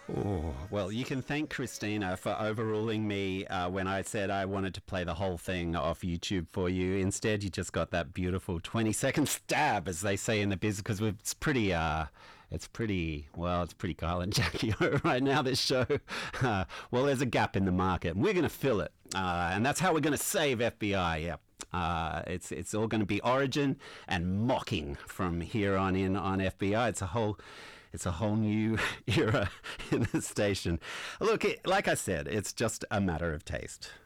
Oh, well, you can thank Christina for overruling me when I said I wanted to play the whole thing off YouTube for you. Instead, you just got that beautiful 20-second stab, as they say in the biz, because it's pretty Kyle and Jackie O right now, this show. Well, there's a gap in the market, and we're going to fill it. And that's how we're going to save FBI, yeah. It's all going to be origin and mocking from here on in on FBI. It's a whole new era in the station. Look, like I said, it's just a matter of taste.